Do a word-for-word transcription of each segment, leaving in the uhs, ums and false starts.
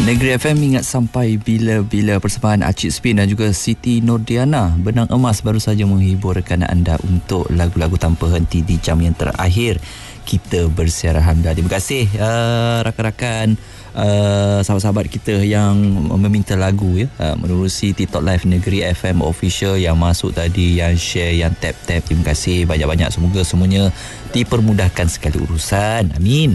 Negeri F M ingat sampai bila-bila persembahan Acik Spin dan juga Siti Nordiana Benang Emas baru saja menghibur rekan anda untuk lagu-lagu tanpa henti di jam yang terakhir kita bersiar. Alhamdulillah. Terima kasih uh, rakan-rakan uh, sahabat-sahabat kita yang meminta lagu ya, uh, menerusi TikTok Live Negeri F M Official yang masuk tadi, yang share, yang tap-tap. Terima kasih banyak-banyak. Semoga semuanya dipermudahkan sekali urusan. Amin.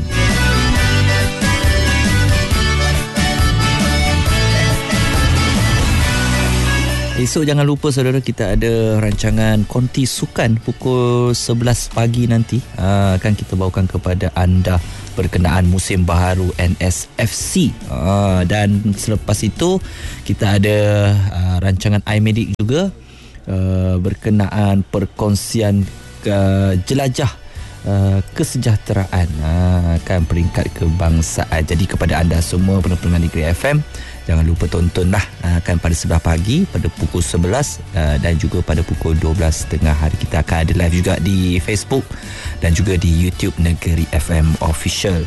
Esok jangan lupa saudara, kita ada rancangan konti sukan pukul sebelas pagi nanti. Aa, akan kita bawakan kepada anda berkenaan musim baharu N S F C. Aa, dan selepas itu kita ada aa, rancangan iMedic juga aa, berkenaan perkongsian aa, jelajah Uh, kesejahteraan uh, kan peringkat kebangsaan. Jadi kepada anda semua pendengar Negeri F M, jangan lupa tontonlah uh, kan pada sebelah pagi pada pukul sebelas uh, dan juga pada pukul dua belas tengah hari. Kita akan ada live juga di Facebook dan juga di YouTube Negeri F M Official.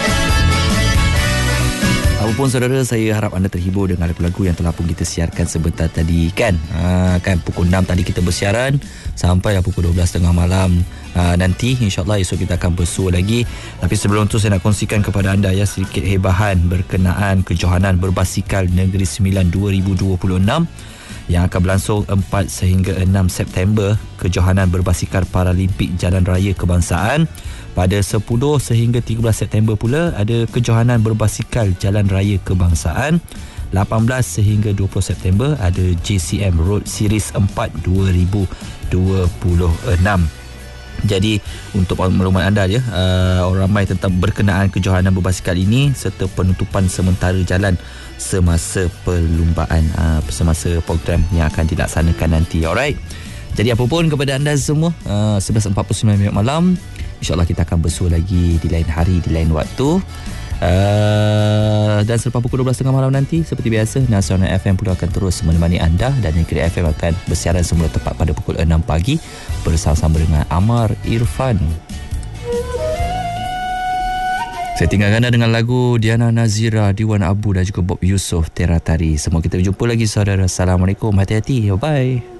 Apapun saudara, saya harap anda terhibur dengan lagu-lagu yang telah pun kita siarkan sebentar tadi kan. Ha, kan pukul enam tadi kita bersiaran sampai pukul dua belas tengah malam. Ha, nanti insyaAllah esok kita akan bersua lagi. Tapi sebelum tu saya nak kongsikan kepada anda ya sedikit hebahan berkenaan kejohanan berbasikal Negeri Sembilan dua ribu dua puluh enam yang akan berlangsung empat sehingga enam September. Kejohanan berbasikal Paralimpik Jalan Raya Kebangsaan. Pada sepuluh sehingga tiga belas September pula ada kejohanan berbasikal Jalan Raya Kebangsaan. lapan belas sehingga dua puluh September ada J C M Road Series empat dua ribu dua puluh enam. Jadi untuk makluman anda ya, uh, orang ramai tentang berkenaan kejohanan berbasikal ini serta penutupan sementara jalan semasa perlumbaan, uh, semasa program yang akan dilaksanakan nanti. Alright. Jadi apapun kepada anda semua, uh, sebelas empat puluh sembilan minit malam, InsyaAllah kita akan bersua lagi di lain hari, di lain waktu. Uh, dan selepas pukul dua belas tiga puluh malam nanti, seperti biasa, Nasional F M pula akan terus menemani anda dan Negeri F M akan bersiaran semula tepat pada pukul enam pagi bersama-sama dengan Amar Irfan. Saya tinggalkan anda dengan lagu Diana Nazira, Diwan Abu dan juga Bob Yusof, Teratari. Semua kita berjumpa lagi saudara. Assalamualaikum, hati-hati, bye-bye.